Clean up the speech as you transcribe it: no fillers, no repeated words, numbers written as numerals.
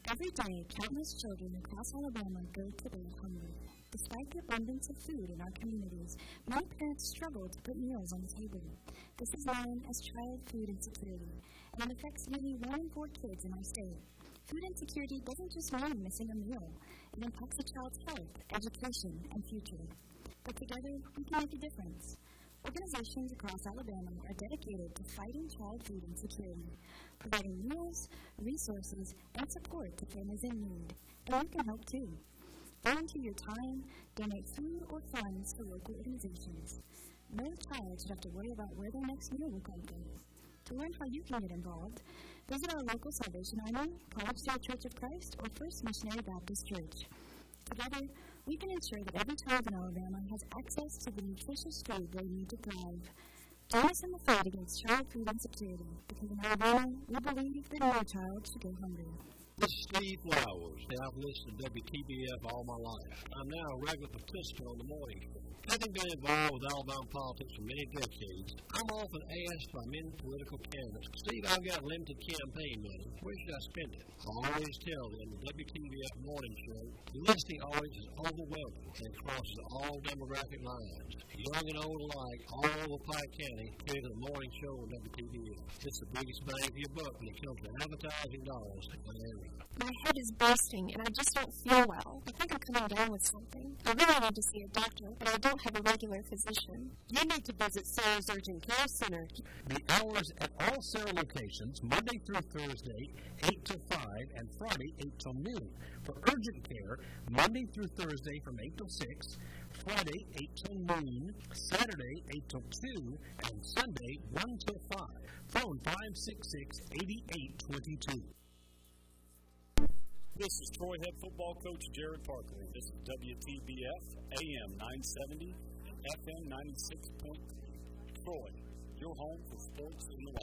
Every day, countless children across Alabama go to bed hungry. Despite the abundance of food in our communities, many parents struggle to put meals on the table. This is known as child food insecurity, and it affects nearly 1 in 4 kids in our state. Food insecurity doesn't just mean missing a meal. It impacts a child's health, education, and future. But together, we can make a difference. Organizations across Alabama are dedicated to fighting child food insecurity, providing meals, resources, and support to families in need. And you can help too. Volunteer your time, donate food or funds to local organizations. No child should have to worry about where their next meal will come from. To learn how you can get involved, visit our local Salvation Army, College State Church of Christ, or First Missionary Baptist Church. Together, we can ensure that every child in Alabama has access to the nutritious food they need to thrive. Join us in the fight against child food insecurity, because in Alabama, we believe that no child should go hungry. This is Steve Flowers. I've listened to WTBF all my life. I'm now a regular participant on the morning show. Having been involved with Alabama politics for many decades, I'm often asked by many political candidates, Steve, I've got limited campaign money. Where should I spend it? I always tell them the WTBF morning show, the listing always is overwhelming and crosses all demographic lines. Young and old alike, all over Pike County, here's the morning show on WTBF. It's the biggest bang for your buck when it comes to advertising dollars in the area. My head is bursting and I just don't feel well. I think I'm coming down with something. I really need to see a doctor, but I don't have a regular physician. You need to visit Sarah's Urgent Care Center. The hours at all Sarah locations, Monday through Thursday, 8 till 5, and Friday, 8 till noon. For urgent care, Monday through Thursday from 8 till 6, Friday, 8 till noon, Saturday, 8 till 2, and Sunday, 1 till 5. Phone 566-8822. This is Troy head football coach Jared Parker. This is WTBF AM 970, FM 96. Troy, your home for sports in the